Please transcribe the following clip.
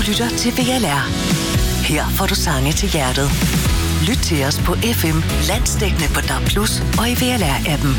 lytter til VLR. Her får du sange til hjertet. Lyt til os på FM, landsdækkende på DAB+ og i VLR-appen.